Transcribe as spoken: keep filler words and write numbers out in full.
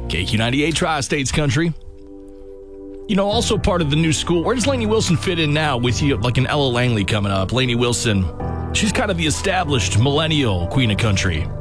K Q ninety-eight Tri-States Country. You know, also part of the new school. Where does Lainey Wilson fit in now with you, like an Ella Langley coming up? Lainey Wilson, she's kind of the established millennial queen of country.